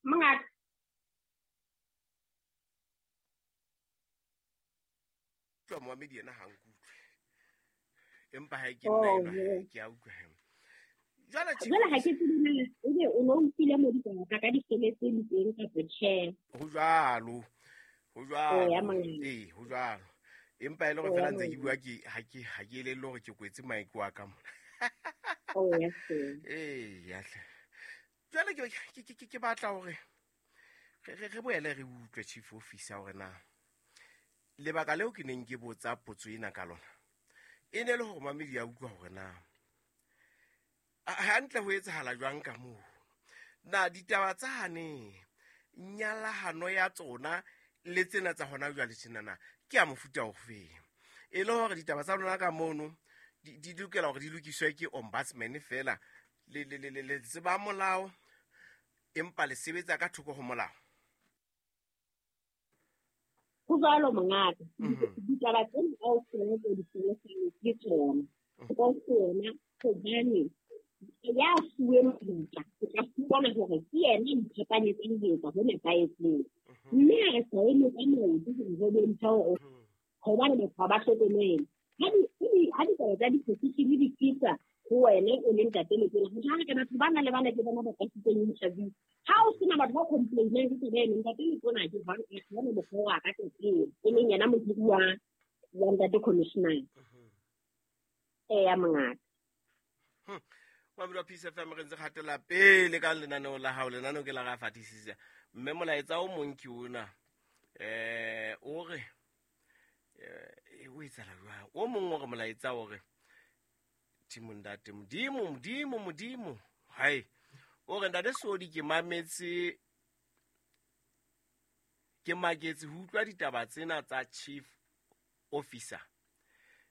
Mangata. Twa Mohammed yena ha nkutlwe. Empa ha ke nna ena ke a utlwa. Jala Chief. Jala ha ke tsebile ebe o no mpile mo di ka di sebetse le teng ka tsheng. Ho jalo. Ho jalo. Ho jalo. Empa ile go fela ntse ke bua ke ha ke le gore ke kwetse maiko a ka mo. Yes. Ya hle. Jala ke batla hore re boele re utlwe chief officer hore na lebaka leo ke neng ke botsa potso ena ka lona e ne le gore Mamedi ya utlwa hore na hantle ho etsahala jwang ka moo na ditaba tsa hane nyalahano ya tsona le tsena tsa hona jwale tsenana ke a mofuta o feng e le hore ditaba tsa lona ka mono di lokela hore di lokiswe ke ombudsman fela le tseba molao empa le sebetsa ka thoko ho molao. Ho jalo mongata ditaba tsena ao tsena tse di sebetsang ke tsona ka tsona go bane ya fuwe motla ka bona hore ke yena ntshepanyetseng ho etsa ho nepahetseng mme re sa eme ka motho go bontsha hore hobane batho ba hlokomele ha di tsa di-position di fitsa ho wena o leng tatele pele ho jana ke batho ba na le bana ke bona ba ka tsitseng interview ha o sena batho ba complainang ke tsene nka tele tsona ke ba le bokgwa ka tsela e leng yena motho wa ntate commissioner ya mangata Mamela Peace FM re ntse khatela pele ka lenaneo la hao lenaneo ke la ga fatisisa mme molaetsa o mong ke ona o re o itsala jwang o mong o re molaetsa o re Timondate modimo hai o re ntate Sodi ke mametse ke maketse ho utlwa ditaba tsena tsa chief officer